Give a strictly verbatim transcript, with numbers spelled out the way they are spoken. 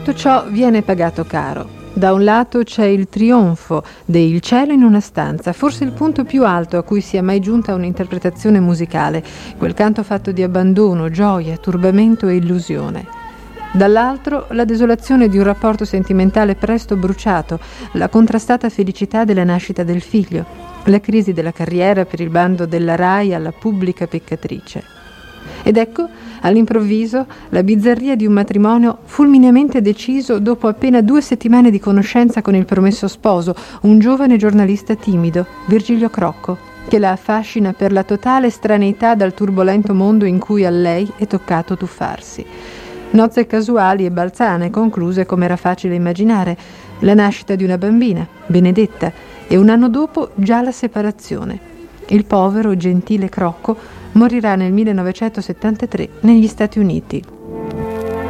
tutto ciò viene pagato caro. Da un lato c'è il trionfo de Il cielo in una stanza, forse il punto più alto a cui sia mai giunta un'interpretazione musicale, quel canto fatto di abbandono, gioia, turbamento e illusione. Dall'altro la desolazione di un rapporto sentimentale presto bruciato, la contrastata felicità della nascita del figlio, la crisi della carriera per il bando della RAI alla pubblica peccatrice. Ed ecco, all'improvviso, la bizzarria di un matrimonio fulmineamente deciso dopo appena due settimane di conoscenza con il promesso sposo, un giovane giornalista timido, Virgilio Crocco, che la affascina per la totale estraneità dal turbolento mondo in cui a lei è toccato tuffarsi. Nozze casuali e balzane, concluse come era facile immaginare, la nascita di una bambina, Benedetta, e un anno dopo già la separazione. Il povero, gentile Crocco morirà nel millenovecentosettantatré negli Stati Uniti.